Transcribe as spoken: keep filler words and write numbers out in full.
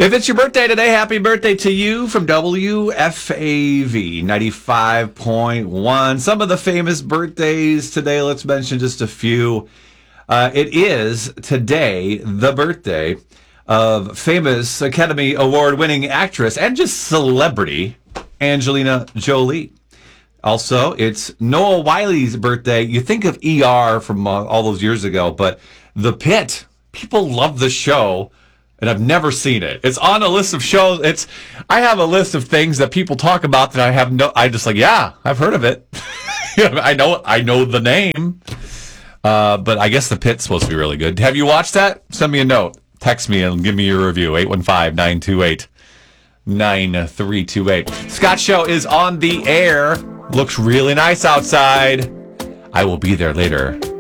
If it's your birthday today, happy birthday to you from W F A V ninety-five point one. Some of the famous birthdays today, let's mention just a few. Uh, it is today the birthday of famous Academy Award-winning actress and just celebrity Angelina Jolie. Also, it's Noah Wiley's birthday. You think of E R from uh, all those years ago, but The Pit, people love the show, and I've never seen it. It's on a list of shows. It's I have a list of things that people talk about that I have no. I just like, yeah, I've heard of it. I know, I know the name. Uh, but I guess The Pit's supposed to be really good. Have you watched that? Send me a note. Text me and give me your review. eight one five, nine two eight, nine three two eight. Scott Show is on the air. Looks really nice outside. I will be there later.